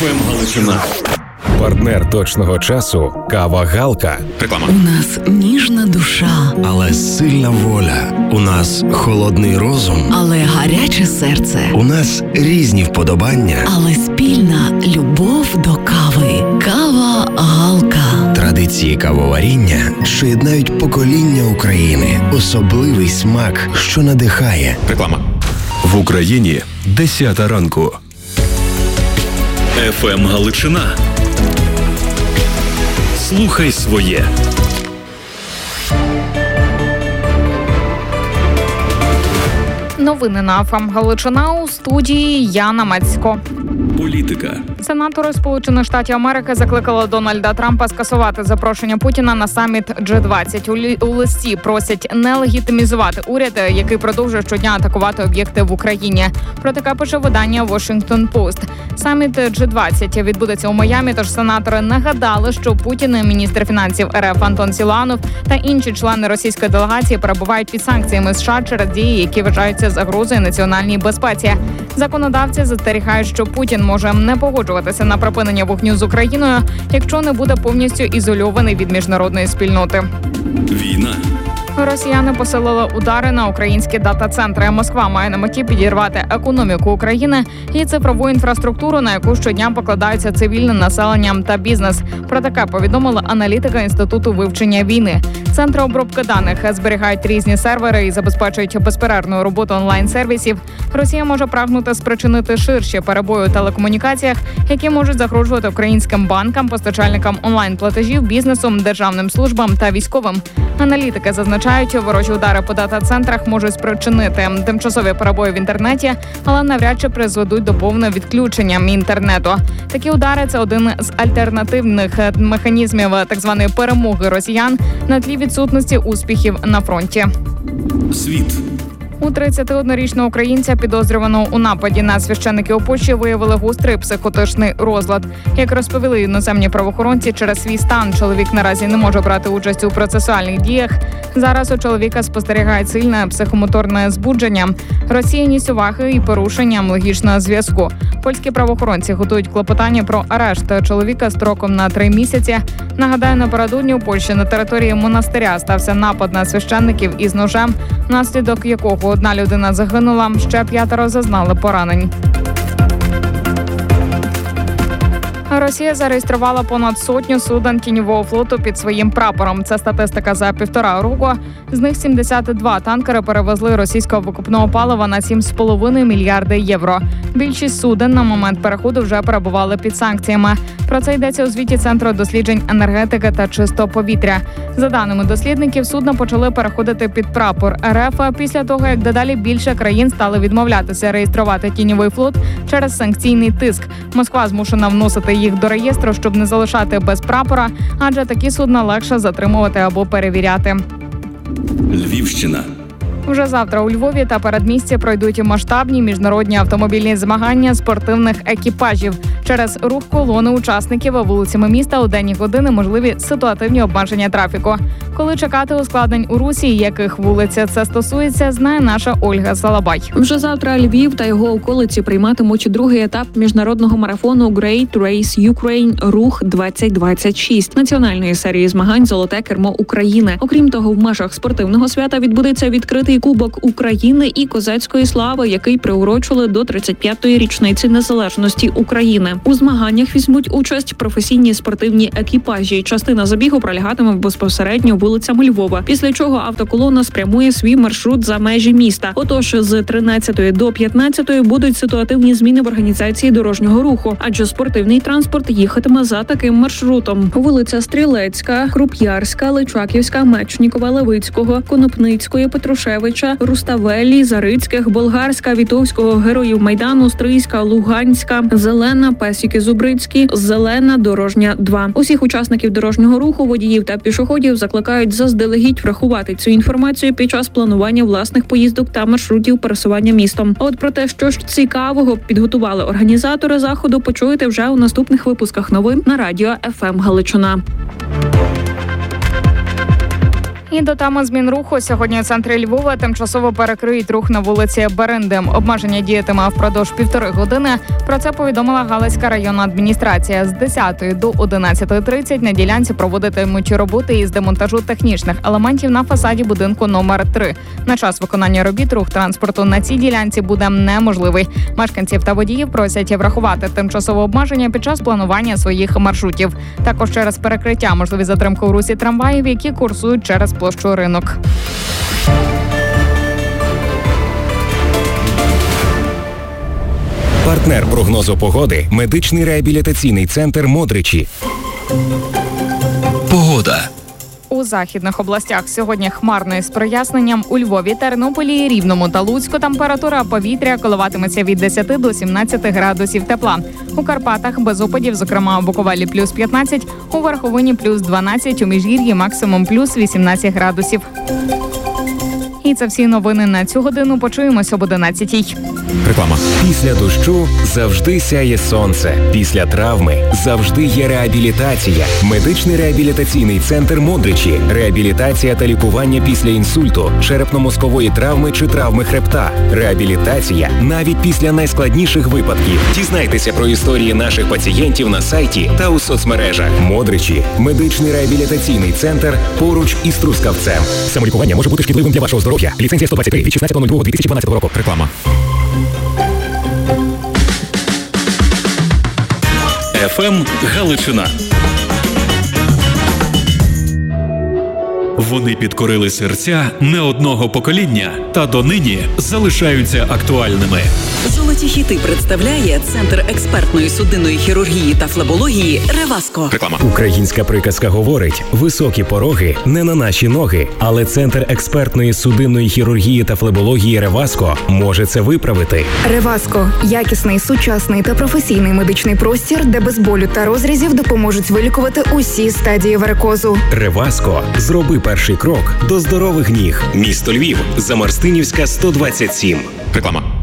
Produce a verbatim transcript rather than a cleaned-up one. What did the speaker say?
еф ем Галичина. Партнер точного часу – Кава Галка. Реклама. У нас ніжна душа, але сильна воля. У нас холодний розум, але гаряче серце. У нас різні вподобання, але спільна любов до кави. Кава Галка. Традиції кавоваріння, що єднають покоління України. Особливий смак, що надихає. Реклама. В Україні десята ранку. еф ем Галичина. Слухай своє. Новини на еф ем Галичина, у студії Яна Мацько. Політика. Сенатори Сполучених Штатів Америки закликали Дональда Трампа скасувати запрошення Путіна на саміт джі двадцять. У, лі... у листі просять не легітимізувати уряд, який продовжує щодня атакувати об'єкти в Україні. Про таке пише видання Washington Post. Саміт джі двадцять відбудеться у Майамі, тож сенатори нагадали, що Путін, міністр фінансів ер еф Антон Сіланов та інші члени російської делегації перебувають під санкціями США через дії, які вважаються загрозою національній безпеці. Законодавці застерігають, що Путін може не погоджуватися на припинення вогню з Україною, якщо не буде повністю ізольований від міжнародної спільноти. Війна. Росіяни посилили удари на українські дата-центри. Москва має на меті підірвати економіку України і цифрову інфраструктуру, на яку щодня покладаються цивільне населення та бізнес. Про таке повідомили аналітики Інституту вивчення війни. Центри обробки даних зберігають різні сервери і забезпечують безперервну роботу онлайн-сервісів. Росія може прагнути спричинити ширші перебої у телекомунікаціях, які можуть загрожувати українським банкам, постачальникам онлайн-платежів, бізнесом, державним службам та військовим. Аналітики зазначають, ворожі удари по дата-центрах можуть спричинити тимчасові перебої в інтернеті, але навряд чи призведуть до повного відключення інтернету. Такі удари – це один з альтернативних механізмів так званої перемоги росіян на тлі відсутності успіхів на фронті. Світ. У тридцятиоднорічного українця, підозрюваного у нападі на священників у Польщі, виявили гострий психотичний розлад. Як розповіли іноземні правоохоронці, через свій стан чоловік наразі не може брати участь у процесуальних діях. Зараз у чоловіка спостерігають сильне психомоторне збудження, розсіяність уваги і порушенням логічного зв'язку. Польські правоохоронці готують клопотання про арешт чоловіка строком на три місяці. Нагадаю, напередодні у Польщі на території монастиря стався напад на священників із ножем, внаслідок якого одна людина загинула, ще п'ятеро зазнали поранень. Росія зареєструвала понад сотню суден тіньового флоту під своїм прапором. Це статистика за півтора року. З них сімдесят два танкери перевезли російського викопного палива на сім з половиною мільярди євро. Більшість суден на момент переходу вже перебували під санкціями. Про це йдеться у звіті Центру досліджень енергетики та чистого повітря. За даними дослідників, судна почали переходити під прапор ер еф після того, як дедалі більше країн стали відмовлятися реєструвати тіньовий флот через санкційний тиск. Москва змушена вносити їх до реєстру, щоб не залишати без прапора, адже такі судна легше затримувати або перевіряти. Львівщина. Вже завтра у Львові та передмісті пройдуть масштабні міжнародні автомобільні змагання спортивних екіпажів. Через рух колони учасників вулицями міста у денні години можливі ситуативні обмеження трафіку. Коли чекати ускладнень у русі і яких вулиць це стосується, знає наша Ольга Салабай. Вже завтра Львів та його околиці прийматимуть другий етап міжнародного марафону Great Race Ukraine Рух двадцять двадцять шість національної серії змагань «Золоте кермо України». Окрім того, в межах спортивного свята відбудеться відкритий Кубок України і козацької слави, який приурочили до тридцять п'ятої річниці незалежності України. У змаганнях візьмуть участь професійні спортивні екіпажі. Частина забігу пролягатиме безпосередньо вулицями Львова, після чого автоколона спрямує свій маршрут за межі міста. Отож, з тринадцятої до п'ятнадцятої будуть ситуативні зміни в організації дорожнього руху, адже спортивний транспорт їхатиме за таким маршрутом. Вулиця Стрілецька, Круп'ярська, Личаківська, Мечнікова, Левицького, Конопницької, Петрушевича, Руставелі, Зарицьких, Болгарська, Вітовського, Героїв Майдану, Стрийська, Луганська, Зелена, Песіки Зубрицькі, Зелена, Дорожня два. Усіх учасників дорожнього руху, водіїв та пішоходів закликають заздалегідь врахувати цю інформацію під час планування власних поїздок та маршрутів пересування містом. А от про те, що ж цікавого підготували організатори заходу, почуєте вже у наступних випусках новин на радіо еф ем Галичина. І до теми змін руху. Сьогодні у центрі Львова тимчасово перекриють рух на вулиці Беренди. Обмеження діятиме впродовж півтори години. Про це повідомила Галицька районна адміністрація. З десятої до одинадцятої тридцять на ділянці проводитимуть роботи із демонтажу технічних елементів на фасаді будинку номер три. На час виконання робіт рух транспорту на цій ділянці буде неможливий. Мешканців та водіїв просять врахувати тимчасове обмеження під час планування своїх маршрутів. Також через перекриття можливі затримки у русі трамваїв, які курсують через площу Ринок. Партнер прогнозу погоди – медичний реабілітаційний центр «Модричі». Погода. У західних областях сьогодні хмарно із проясненням. У Львові, Тернополі, Рівному та Луцьку температура повітря коливатиметься від десяти до сімнадцяти градусів тепла. У Карпатах без опадів, зокрема у Буковелі плюс п'ятнадцять, у Верховині плюс дванадцять, у Міжгір'ї максимум плюс вісімнадцять градусів. І це всі новини на цю годину. Почуємось об одинадцятій. Реклама. Після дощу завжди сяє сонце. Після травми завжди є реабілітація. Медичний реабілітаційний центр «Модричі». Реабілітація та лікування після інсульту, черепно-мозкової травми чи травми хребта. Реабілітація навіть після найскладніших випадків. Дізнайтеся про історії наших пацієнтів на сайті та у соцмережах. «Модричі» – медичний реабілітаційний центр поруч із Трускавцем. Самолікування може бути шкідливим для вашого здоров'я. Ліцензія сто двадцять три від шістнадцятого лютого дві тисячі дванадцятого року. Реклама. еф ем Галичина. Вони підкорили серця не одного покоління та донині залишаються актуальними. Золоті хіти представляє Центр експертної судинної хірургії та флебології «Реваско». Реклама. Українська приказка говорить: високі пороги не на наші ноги. Але Центр експертної судинної хірургії та флебології «Реваско» може це виправити. «Реваско» – якісний, сучасний та професійний медичний простір, де без болю та розрізів допоможуть вилікувати усі стадії варикозу. «Реваско» – зроби перший крок до здорових ніг. Місто Львів, Замарстинівська, сто двадцять сім. Реклама.